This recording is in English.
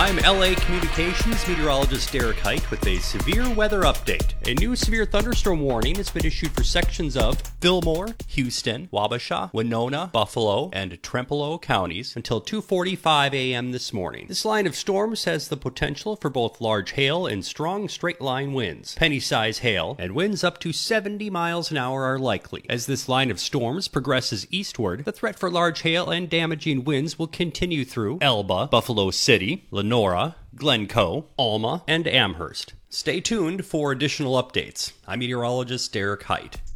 I'm LA Communications meteorologist Derek Height with a severe weather update. A new severe thunderstorm warning has been issued for sections of Fillmore, Houston, Wabasha, Winona, Buffalo, and Trempealeau counties until 2:45 a.m. this morning. This line of storms has the potential for both large hail and strong straight-line winds. Penny-size hail and winds up to 70 miles an hour are likely. As this line of storms progresses eastward, the threat for large hail and damaging winds will continue through Elba, Buffalo City, Lenora, Glencoe, Alma, and Amherst. Stay tuned for additional updates. I'm meteorologist Derek Height.